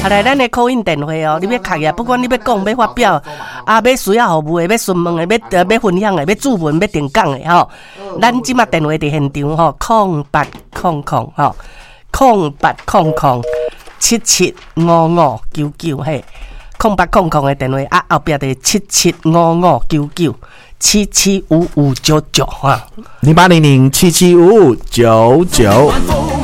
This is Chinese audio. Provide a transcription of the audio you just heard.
啊，来咱的call in电话哦，你要开啊，不管你要讲、要发表啊，要需要服务的、要询问的、要分享的、要注文、要定讲的吼，咱即马电话伫现场吼，0800吼，0800775599嘿，0800的电话啊，后壁的775599775599哈，0800775599。